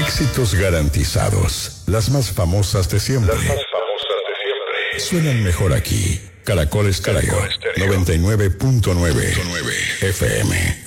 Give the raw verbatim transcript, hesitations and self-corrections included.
Éxitos garantizados. Las más famosas de siempre. Las más famosas de siempre. Suenan mejor aquí. Caracol Estéreo noventa y nueve punto nueve F M.